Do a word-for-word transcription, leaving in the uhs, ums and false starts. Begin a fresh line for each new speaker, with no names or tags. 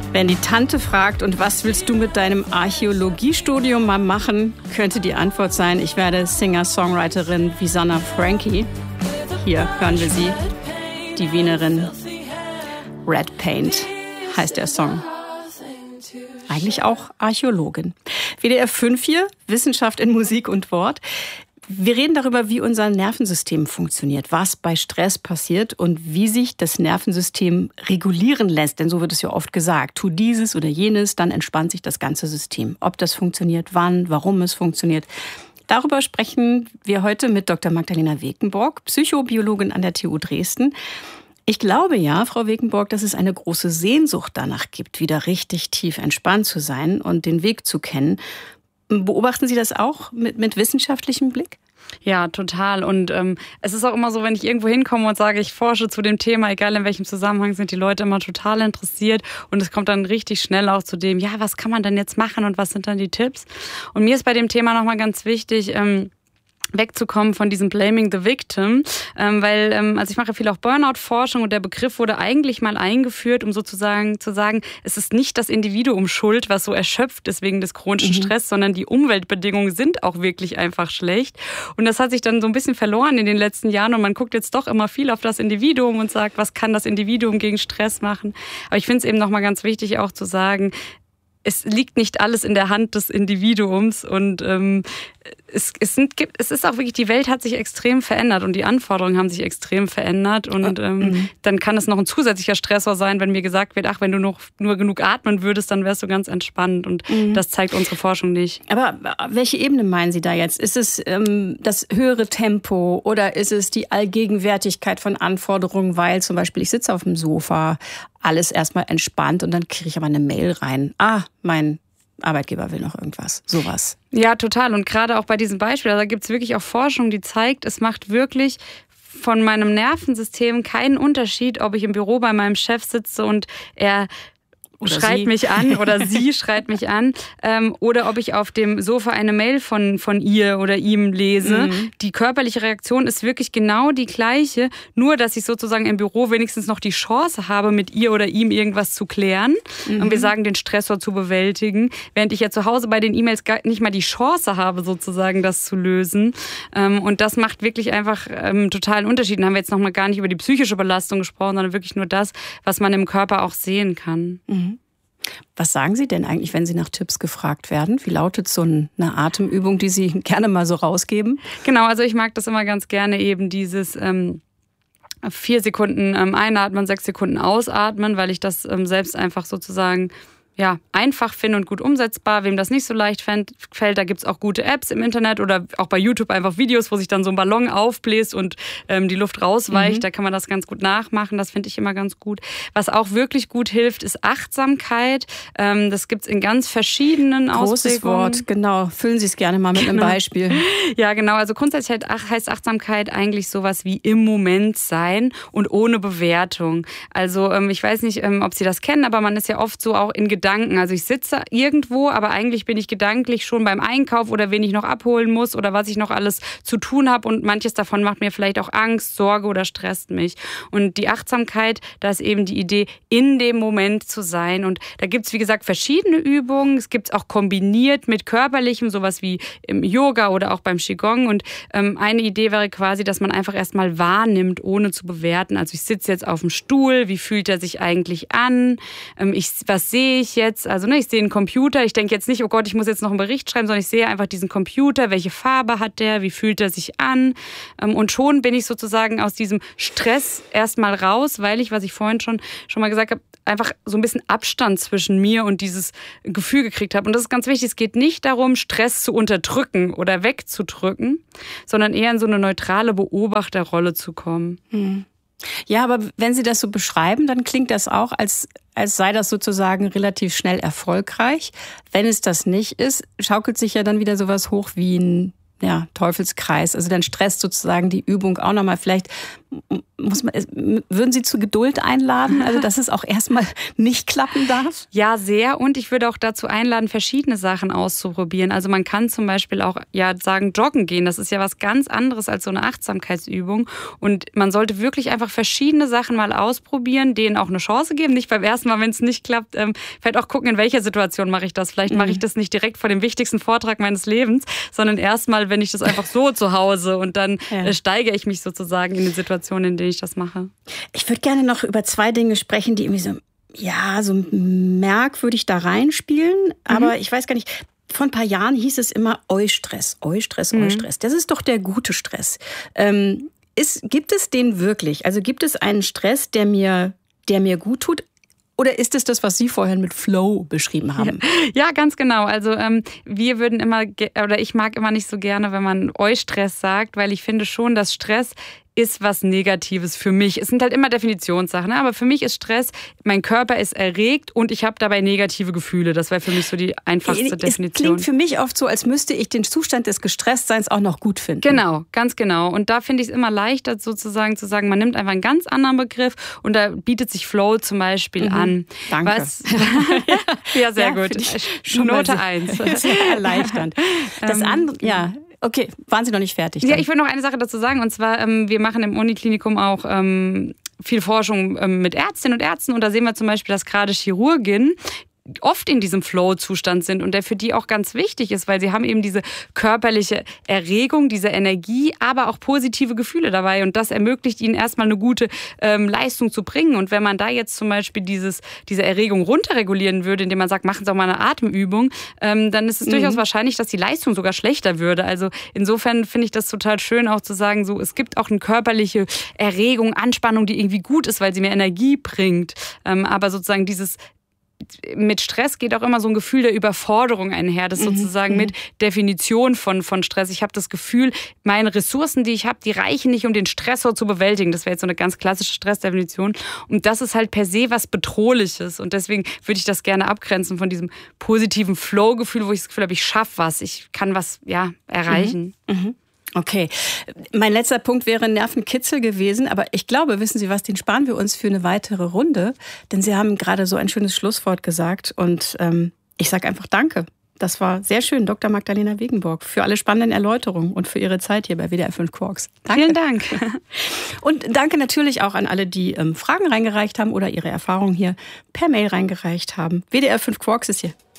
Wenn die Tante fragt, und was willst du mit deinem Archäologiestudium mal machen, könnte die Antwort sein, ich werde Singer-Songwriterin wie Sanna Frankie. Hier hören wir sie, die Wienerin. Red Paint heißt der Song. Eigentlich auch Archäologin. W D R fünf hier, Wissenschaft in Musik und Wort. Wir reden darüber, wie unser Nervensystem funktioniert, was bei Stress passiert und wie sich das Nervensystem regulieren lässt. Denn so wird es ja oft gesagt, tu dieses oder jenes, dann entspannt sich das ganze System. Ob das funktioniert, wann, warum es funktioniert. Darüber sprechen wir heute mit Doktor Magdalena Wekenborg, Psychobiologin an der T U Dresden. Ich glaube ja, Frau Wekenborg, dass es eine große Sehnsucht danach gibt, wieder richtig tief entspannt zu sein und den Weg zu kennen. Beobachten Sie das auch mit, mit wissenschaftlichem Blick?
Ja, total. Und ähm, es ist auch immer so, wenn ich irgendwo hinkomme und sage, ich forsche zu dem Thema, egal in welchem Zusammenhang, sind die Leute immer total interessiert. Und es kommt dann richtig schnell auch zu dem, ja, was kann man denn jetzt machen und was sind dann die Tipps? Und mir ist bei dem Thema nochmal ganz wichtig, ähm, wegzukommen von diesem Blaming the Victim, ähm, weil ähm, also ich mache viel auch Burnout-Forschung und der Begriff wurde eigentlich mal eingeführt, um sozusagen zu sagen, es ist nicht das Individuum schuld, was so erschöpft ist wegen des chronischen mhm. Stress, sondern die Umweltbedingungen sind auch wirklich einfach schlecht und das hat sich dann so ein bisschen verloren in den letzten Jahren und man guckt jetzt doch immer viel auf das Individuum und sagt, was kann das Individuum gegen Stress machen, aber ich finde es eben nochmal ganz wichtig auch zu sagen, es liegt nicht alles in der Hand des Individuums und ähm, es, es, sind, es ist auch wirklich, die Welt hat sich extrem verändert und die Anforderungen haben sich extrem verändert und ähm, mhm. dann kann es noch ein zusätzlicher Stressor sein, wenn mir gesagt wird, ach, wenn du noch nur genug atmen würdest, dann wärst du ganz entspannt und mhm. das zeigt unsere Forschung nicht.
Aber welche Ebene meinen Sie da jetzt? Ist es ähm, das höhere Tempo oder ist es die Allgegenwärtigkeit von Anforderungen, weil zum Beispiel ich sitze auf dem Sofa, alles erstmal entspannt und dann kriege ich aber eine Mail rein. Ah, mein Arbeitgeber will noch irgendwas. Sowas.
Ja, total. Und gerade auch bei diesem Beispiel, da gibt es wirklich auch Forschung, die zeigt, es macht wirklich von meinem Nervensystem keinen Unterschied, ob ich im Büro bei meinem Chef sitze und er Oder schreit sie. mich an oder sie schreit mich an ähm, oder ob ich auf dem Sofa eine Mail von, von ihr oder ihm lese. Mhm. Die körperliche Reaktion ist wirklich genau die gleiche, nur dass ich sozusagen im Büro wenigstens noch die Chance habe, mit ihr oder ihm irgendwas zu klären mhm. und wir sagen, den Stressor zu bewältigen, während ich ja zu Hause bei den E-Mails gar nicht mal die Chance habe, sozusagen das zu lösen. Ähm, und das macht wirklich einfach ähm, totalen Unterschied. Da haben wir jetzt noch mal gar nicht über die psychische Belastung gesprochen, sondern wirklich nur das, was man im Körper auch sehen kann.
Mhm. Was sagen Sie denn eigentlich, wenn Sie nach Tipps gefragt werden? Wie lautet so eine Atemübung, die Sie gerne mal so rausgeben?
Genau, also ich mag das immer ganz gerne eben dieses ähm, vier Sekunden ähm, einatmen, sechs Sekunden ausatmen, weil ich das ähm, selbst einfach sozusagen ja, einfach finde und gut umsetzbar. Wem das nicht so leicht fällt, da gibt's auch gute Apps im Internet oder auch bei YouTube einfach Videos, wo sich dann so ein Ballon aufbläst und ähm, die Luft rausweicht. Mhm. Da kann man das ganz gut nachmachen. Das finde ich immer ganz gut. Was auch wirklich gut hilft, ist Achtsamkeit. Ähm, das gibt's in ganz verschiedenen Ausprägungen.
Großes Wort, genau. Füllen Sie es gerne mal mit genau. einem Beispiel.
Ja, genau. Also grundsätzlich heißt Achtsamkeit eigentlich sowas wie im Moment sein und ohne Bewertung. Also ähm, ich weiß nicht, ähm, ob Sie das kennen, aber man ist ja oft so auch in Gedanken. Also ich sitze irgendwo, aber eigentlich bin ich gedanklich schon beim Einkauf oder wen ich noch abholen muss oder was ich noch alles zu tun habe und manches davon macht mir vielleicht auch Angst, Sorge oder stresst mich. Und die Achtsamkeit, da ist eben die Idee, in dem Moment zu sein. Und da gibt es, wie gesagt, verschiedene Übungen. Es gibt es auch kombiniert mit körperlichem, sowas wie im Yoga oder auch beim Qigong. Und ähm, eine Idee wäre quasi, dass man einfach erstmal wahrnimmt, ohne zu bewerten. Also ich sitze jetzt auf dem Stuhl, wie fühlt er sich eigentlich an? Ähm, ich, was sehe ich jetzt? Also ne, ich sehe einen Computer, ich denke jetzt nicht, oh Gott, ich muss jetzt noch einen Bericht schreiben, sondern ich sehe einfach diesen Computer, welche Farbe hat der, wie fühlt er sich an? Und schon bin ich sozusagen aus diesem Stress erstmal raus, weil ich, was ich vorhin schon, schon mal gesagt habe, einfach so ein bisschen Abstand zwischen mir und dieses Gefühl gekriegt habe. Und das ist ganz wichtig, es geht nicht darum, Stress zu unterdrücken oder wegzudrücken, sondern eher in so eine neutrale Beobachterrolle zu kommen.
Hm. Ja, aber wenn Sie das so beschreiben, dann klingt das auch, als, als sei das sozusagen relativ schnell erfolgreich. Wenn es das nicht ist, schaukelt sich ja dann wieder sowas hoch wie ein ja, Teufelskreis. Also dann stresst sozusagen die Übung auch nochmal. Vielleicht muss man, würden Sie zu Geduld einladen, also dass es auch erstmal nicht klappen darf?
Ja, sehr. Und ich würde auch dazu einladen, verschiedene Sachen auszuprobieren. Also man kann zum Beispiel auch ja sagen, joggen gehen. Das ist ja was ganz anderes als so eine Achtsamkeitsübung. Und man sollte wirklich einfach verschiedene Sachen mal ausprobieren, denen auch eine Chance geben. Nicht beim ersten Mal, wenn es nicht klappt, ähm, vielleicht auch gucken, in welcher Situation mache ich das. Vielleicht mhm. mache ich das nicht direkt vor dem wichtigsten Vortrag meines Lebens, sondern erstmal, wenn ich das einfach so zu Hause und dann ja. äh, steigere ich mich sozusagen in die Situation, in denen ich das mache.
Ich würde gerne noch über zwei Dinge sprechen, die irgendwie so, ja, so merkwürdig da reinspielen. Aber mhm. ich weiß gar nicht, vor ein paar Jahren hieß es immer Eustress, Eustress, mhm. Eustress. Das ist doch der gute Stress. Ähm, ist, gibt es den wirklich? Also gibt es einen Stress, der mir, der mir gut tut? Oder ist es das, was Sie vorhin mit Flow beschrieben haben?
Ja, ja ganz genau. Also ähm, wir würden immer, oder ich mag immer nicht so gerne, wenn man Eustress sagt, weil ich finde schon, dass Stress ist was Negatives für mich. Es sind halt immer Definitionssachen, ne? Aber für mich ist Stress, mein Körper ist erregt und ich habe dabei negative Gefühle. Das wäre für mich so die einfachste es Definition.
Es klingt für mich oft so, als müsste ich den Zustand des Gestresstseins auch noch gut finden.
Genau, ganz genau. Und da finde ich es immer leichter sozusagen zu sagen, man nimmt einfach einen ganz anderen Begriff und da bietet sich Flow zum Beispiel mhm. an.
Danke.
Was, ja, sehr ja, gut. Note eins.
Sehr erleichternd. Das andere, ja. Okay, waren Sie noch nicht fertig? Dann?
Ja, ich will noch eine Sache dazu sagen. Und zwar, ähm, wir machen im Uniklinikum auch ähm, viel Forschung ähm, mit Ärztinnen und Ärzten. Und da sehen wir zum Beispiel, dass gerade Chirurginnen oft in diesem Flow-Zustand sind und der für die auch ganz wichtig ist, weil sie haben eben diese körperliche Erregung, diese Energie, aber auch positive Gefühle dabei und das ermöglicht ihnen erstmal eine gute ähm, Leistung zu bringen und wenn man da jetzt zum Beispiel dieses, diese Erregung runterregulieren würde, indem man sagt, machen Sie auch mal eine Atemübung, ähm, dann ist es mhm. durchaus wahrscheinlich, dass die Leistung sogar schlechter würde. Also insofern finde ich das total schön auch zu sagen, so es gibt auch eine körperliche Erregung, Anspannung, die irgendwie gut ist, weil sie mir Energie bringt, ähm, aber sozusagen dieses mit Stress geht auch immer so ein Gefühl der Überforderung einher. Das ist sozusagen mhm. mit Definition von, von Stress. Ich habe das Gefühl, meine Ressourcen, die ich habe, die reichen nicht, um den Stressor zu bewältigen. Das wäre jetzt so eine ganz klassische Stressdefinition. Und das ist halt per se was Bedrohliches. Und deswegen würde ich das gerne abgrenzen von diesem positiven Flow-Gefühl, wo ich das Gefühl habe, ich schaffe was, ich kann was ja, erreichen.
Mhm. Mhm. Okay, mein letzter Punkt wäre Nervenkitzel gewesen, aber ich glaube, wissen Sie was, den sparen wir uns für eine weitere Runde, denn Sie haben gerade so ein schönes Schlusswort gesagt und ähm, ich sage einfach Danke. Das war sehr schön, Doktor Magdalena Wegenborg, für alle spannenden Erläuterungen und für Ihre Zeit hier bei W D R fünf Quarks.
Danke. Vielen Dank.
Und danke natürlich auch an alle, die ähm, Fragen reingereicht haben oder ihre Erfahrungen hier per Mail reingereicht haben. W D R fünf Quarks ist hier